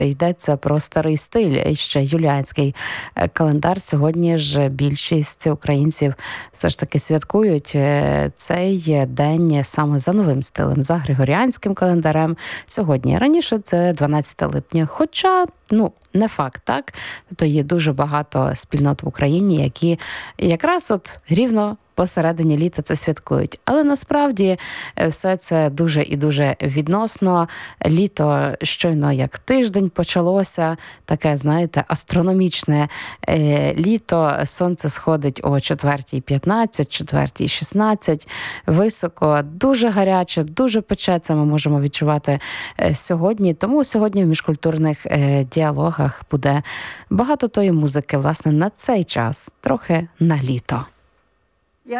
йдеться про старий стиль, ще юліанський календар. Сьогодні ж більшість українців все ж таки святкують цей день саме за новим стилем, за григоріанським календарем. Сьогодні раніше це 12 липня, хоча, не факт, так? Тобто є дуже багато спільнот в Україні, які якраз рівно посередині літа це святкують. Але насправді все це дуже і дуже відносно. Літо щойно як тиждень почалося, таке, знаєте, астрономічне літо. Сонце сходить о 4:15, 4:16, високо, дуже гаряче, дуже пече. Це ми можемо відчувати сьогодні. Тому сьогодні в міжкультурних діалогах буде багато тої музики, власне, на цей час, трохи на літо.